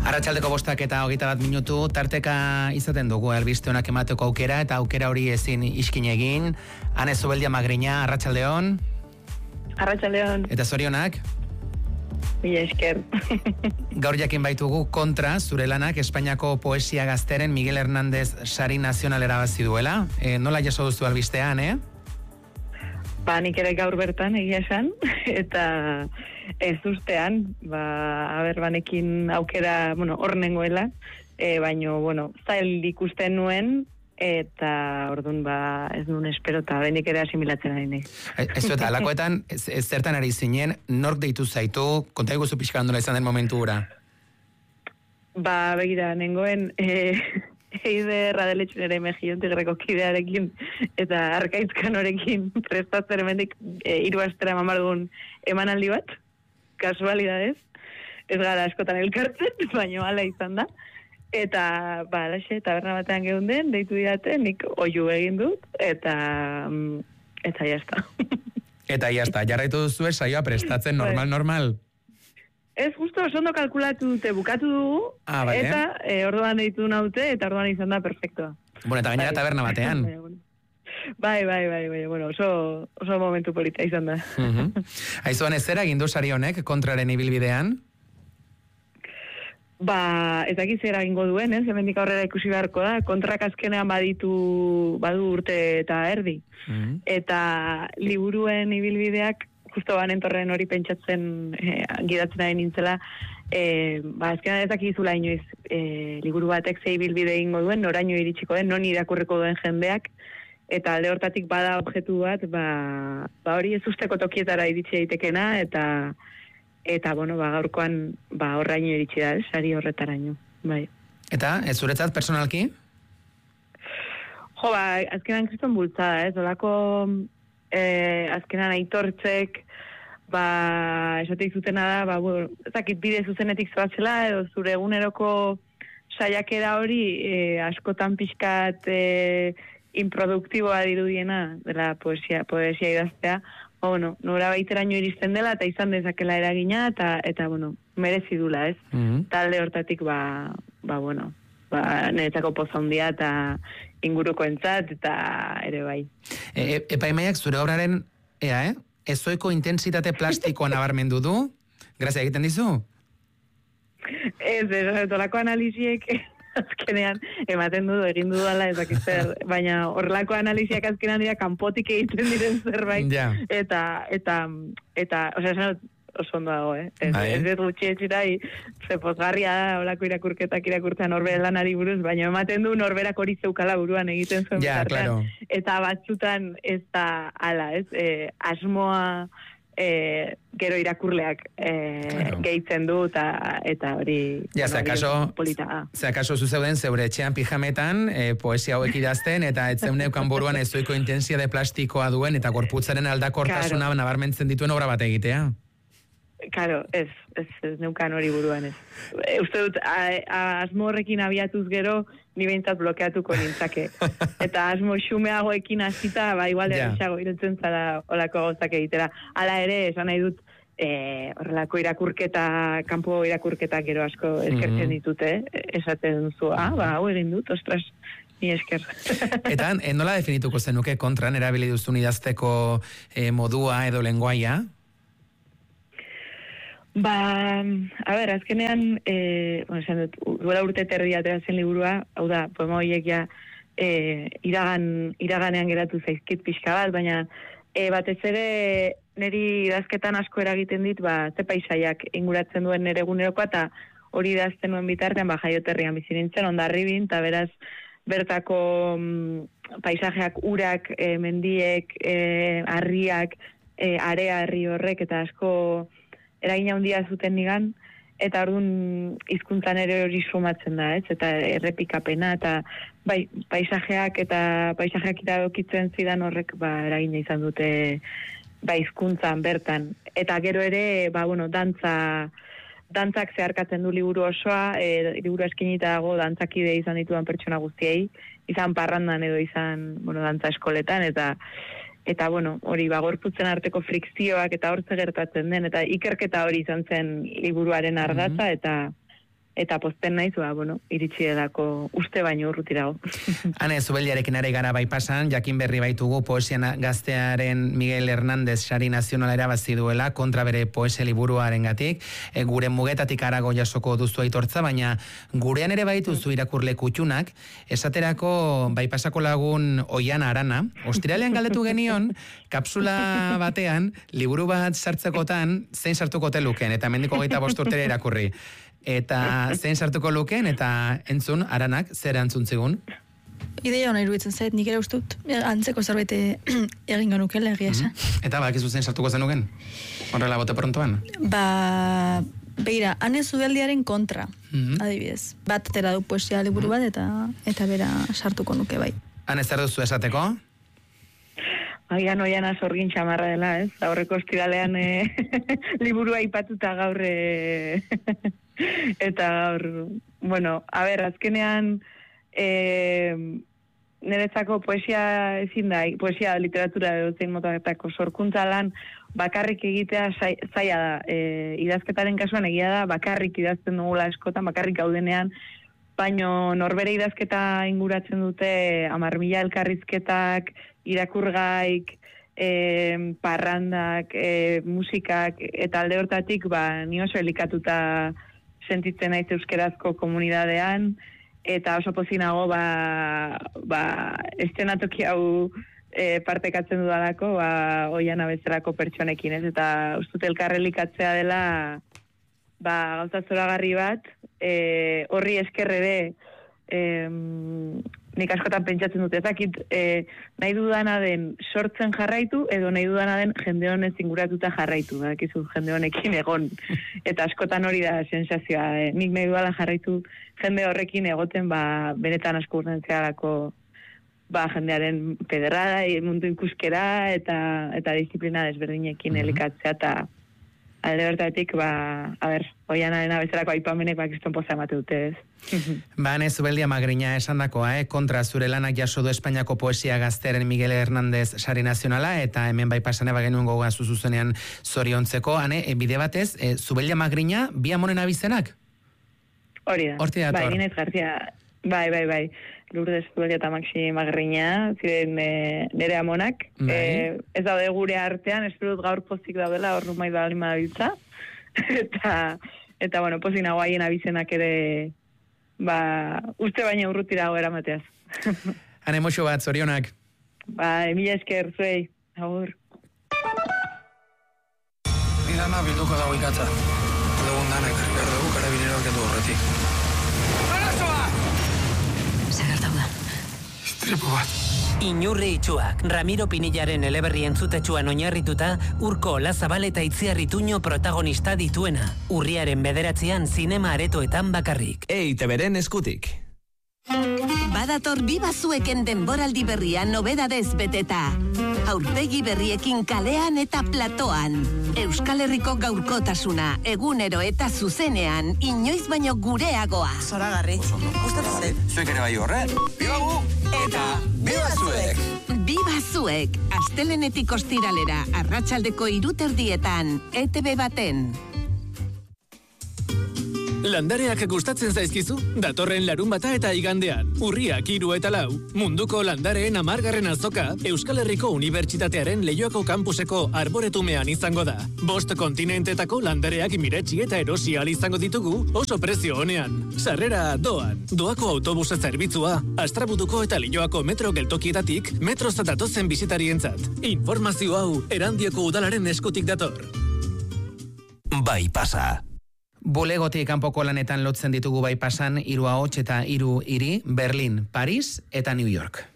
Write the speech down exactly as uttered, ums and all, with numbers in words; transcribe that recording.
Arratsaldeko bostak eta hogeita bat minutu, tarteka izaten dugu albiste honak emateko aukera, eta aukera hori ezin iskin egin. Ane Zubeldia Magriña, arratsaldeon. Arratsaldeon. Eta zorionak? Mila esker. Gaur jakin baitugu kontra, zure lanak Espainiako poesia gazteren Miguel Hernández sari nazionalera bazi duela. E, nola jaso duzu albistean, eh? Ba, nik ere gaur bertan egia esan, eta ez ustean, ba, haber banekin aukera, bueno, hor nengoela, e, baino, bueno, zail ikusten nuen, eta orduan, ba, ez nuen espero, eta benik ere asimilatzen ari nahi. Ez eta, alakoetan, ez, ez zertan ari zinen, nork deitu zaitu, konta iguzu pixka handola izan den momentu gura? Ba, begira, nengoen, e, Eide Radeletxun ere Mejiontegreko kidearekin eta Arkaitzkan horekin prestatzen emendik e, hiru astera mamardugun emanaldi bat, kasualidadez, ez gara askotan elkartzen, baino hala izan da, eta ba, alaxe, taberna batean geunden, deitu didate, nik oiu egin dut, eta eta jazta. Eta jazta, jarraitu duzu saioa prestatzen normal, normal? Ez, justo, oso ondo kalkulatu dute, bukatu dugu, ah, vale. Eta e, orduan deitu naute, eta orduan izan da perfectoa. Bueno, eta gainera taberna batean. Bai, bai, bai, bai, bueno, oso, oso momentu polita izan da. Uh-huh. Aizuan, ez zera gindu sari honek kontraren ibilbidean? Ba, ez dakiz eragingo duen, ez, hemendik aurrera ikusi beharko da, kontrak azkenean baditu, badu urte eta erdi. Uh-huh. Eta liburuen ibilbideak, justo banen torren hori pentsatzen eh, gidatzen ari nintzela, eh, ba, ezkenan ez dakizula inoiz eh, liburu batek zei bilbide ingo duen, noraino iritsiko den, non irakurreko duen jendeak, eta alde hortatik bada objektu bat, ba, ba hori ez usteko tokietara iritsi daitekena, eta eta bueno, ba, gaurkoan ba, horraino iritsi da, sari horretaraino. Bai. Eta, ez zuretzat personalki? Jo, ba, azkenan kriston bultzada, ez, olako Eh, azkenan aitortzek, ba, esatik zutena da, ba, bueno, ezakit bide zuzenetik zoazela, edo zure eguneroko saiakera hori eh, askotan pixkat eh, improduktiboa dirudiena dela poesia, poesia idaztea, ba, bueno, nora baiteraino iristen dela, eta izan dezakela eragina, eta, eta bueno, merezi dula, ez? Mm-hmm. Talde hortatik, ba, ba, bueno, ba, niretzako poza handia, eta inguruko entzat, eta ere bai. E, e, epaimaiak zure obraren, ea, eh? Ezoiko intensitate plastikoa nabarmendu du? Grazia egiten dizu? Ez, ez, tolako analiziek azkenean ematen du, egin du dala, ezakitzer, baina horrelako analiziak azkenean dira kanpotik egiten diren zerbait, ja. eta, eta, eta, osea, esan, oso ondo dago, eh? Ez, ez dut gutxi etxirai, ze pozgarria da, olako irakurketak irakurtzen norbera lanari buruz, baina ematen du norberak hori zeukala buruan egiten zuen. Ja, claro. Eta batzutan ez da ala, ez? E, asmoa e, gero irakurleak e, claro. Gehitzen du, eta, eta hori... Ja, ze akaso, ze akaso zuzeuden zeure etxean pijametan, e, poesia hauek idazten, eta ez zeuneukan buruan ezoiko intensia de plastikoa duen, eta gorputzaren aldakortasuna claro. Nabarmentzen dituen obra bat egitea. Karo, ez, ez, ez neukan hori buruan ez. E, uste dut, a, a, asmo horrekin abiatuz gero, ni behintzat blokeatuko nintzake. Eta asmo xumeagoekin hasita, ba, igual errexago yeah. Irutzen zara olako gozak egitera. Hala ere, esan nahi dut, e, horrelako irakurketa, kanpo irakurketa gero asko eskertzen mm-hmm. ditute, esaten zu, ah, ba, hau egin dut, ostras, ni esker. Eta, nola definituko zenuke kontran, erabili duzun idazteko eh, modua edo lenguaia? Ba, a ber, azkenean, e, bueno, esan dut, duela urte terdi ateratzen liburua, hau da, poema horiek ja, e, iragan, iraganean geratu zaizkit pixka bat, baina e, batez ere niri idazketan asko eragiten dit, ba, ze paisaiak inguratzen duen nire egunerokoa, eta hori idazten nuen bitartean, ba, jaioterrian bizi nintzen, Hondarribin, eta beraz, bertako mm, paisajeak, urak, e, mendiek, e, harriak, e, area herri horrek, eta asko eragina handia zuten nigan, eta orduan hizkuntzan ere hori sumatzen da, ez? Eta errepikapena, eta bai, paisajeak eta paisajeak iradokitzen zidan horrek, ba, eragina izan dute ba, hizkuntzan bertan. Eta gero ere, ba, bueno, dantza, dantzak zeharkatzen du liburu osoa, e, liburu eskinita dago dantzakide izan ditudan pertsona guztiei, izan parrandan edo izan, bueno, dantza eskoletan, eta eta bueno, hori bagorputzen arteko frikzioak eta hortze gertatzen den, eta ikerketa hori izan zen liburuaren ardatza, mm-hmm. eta eta pozten naiz, ba, bueno, iritsi edako uste baino urrutirago. Hane, Zubeldiarekin are gara Bypassan, jakin berri baitugu poesian gaztearen Miguel Hernández sari nazionala erabazi duela kontra bere poesia liburuarengatik. E, gure mugetatik arago jasoko duzu aitortza, baina gurean ere baituzu irakurle kutxunak, esaterako Bypassako lagun Oiana Arana, ostiralean galdetu genion, kapsula batean, liburu bat sartzekotan, zein sartuko teluken, eta mendiko geita bosturtere irakurri. Eta zein sartuko luken, eta entzun, Aranak, zer entzun zigun? Ideia hona iruditzen zait, nik ere ustut, antzeko zerbait egingo nukela egia esan. Mm-hmm. Eta bakizu zein sartuko zenuken? Horrela bote prontoan? Ba, beira, Ane Zubeldiaren kontra, mm-hmm. adibidez. Bat tera du poesia liburu bat, eta eta bera sartuko nuke bai. Ane, zer duzu esateko? Agian oiana zorgin txamarra dela, ez? Aurreko ostiralean e, liburua aipatuta gaur e, eta gaur, bueno, a ber, azkenean e, niretzako poesia ezin da, poesia literatura edo zein motatako sorkuntza lan bakarrik egitea zaila da. E, idazketaren kasuan egia da, bakarrik idazten dugula eskotan, bakarrik gaudenean, baino norbere idazketa inguratzen dute hamar mila elkarrizketak, irakurgaik, e, parrandak, e, musikak, eta alde hortatik, ba, ni oso elikatuta sentitzen naiz euskerazko komunidadean, eta oso pozinago, ba, ba, estenatoki hau e, partekatzen dudalako, ba, Oiana bezalako pertsonekin, ez, eta ustut elkarre elikatzea dela, ba, gauza zoragarri bat, e, horri eskerrere, e, nik askotan pentsatzen dut, ezakit e, nahi dudana den sortzen jarraitu, edo nahi dudana den jende honez inguratuta jarraitu, badakizu jende honekin egon. Eta askotan hori da sensazioa, e, nik nahi dudala jarraitu jende horrekin egoten, ba, benetan asko urtentzearako ba, jendearen pederrada, mundu ikuskera, eta, eta disiplina desberdinekin mm-hmm. elikatzea, eta alde bertatik, ba, a ber, Oianaren bezalako aipamenek bakizton poza emate dute, ez? Bane, Zubeldia Magriña esandakoa, eh? Kontra zure lanak jaso du Espainiako poesia gaztearen Miguel Hernández sari nazionala, eta hemen Bypassan eba genuen gogoa zuzuzenean zoriontzeko. Hane, e, bide batez, e, Zubeldia Magriña, bi amonen abizenak? Hori da. Horti dator. Bai, Inez García, bai, bai, bai. Lourdes Zubeldia eta Maxi Magriña, ziren e, nire amonak. Bai. E, ez daude gure artean, espero dut gaur pozik daudela, hor rumai da alima dabiltza. eta, eta, bueno, pozik nago haien abizenak ere, ba, uste baina urrutira hau eramateaz. Hane, moxo bat, zorionak. Ba, mila esker, zuei, agur. Bidana bilduko dago ikatza. Dugun danek, behar dugu karabinero kendu horretik. Arazoa! Zagartau da. Istripu bat. Inurri itxuak, Ramiro Pinillaren eleberri entzutetsuan oinarrituta, Urko Olazabal eta Itziarrituño protagonista dituena. Urriaren bederatzean zinema aretoetan bakarrik. E I Te Beren eskutik. Badator bibazueken denboraldi berria nobedadez beteta. Aurpegi berriekin kalean eta platoan. Euskal Herriko gaurkotasuna, egunero eta zuzenean, inoiz baino gureagoa. Zoragarri. Gustatzen zait. Zuek ere bai horre. Bibagu! Eta bibazuek! Bibazuek, astelenetik ostiralera, arratsaldeko hiruterdietan, E T B baten. Landareak gustatzen zaizkizu? Datorren larun bata eta igandean. Urriak hiru eta lau. Munduko landareen hamargarren azoka Euskal Herriko Unibertsitatearen Leioako kampuseko arboretumean izango da. Bost kontinentetako landareak miretsi eta erosi ahal izango ditugu oso prezio honean. Sarrera doan. Doako autobuse zerbitzua, Astrabutuko eta Leioako metro geltokietatik metroz datozen bisitarientzat. Informazio hau Erandioko udalaren eskutik dator. Bypassa. Bulegotik kanpoko lanetan lotzen ditugu Bypassan hiru ahots eta hiru hiri, Berlin, Paris eta New York.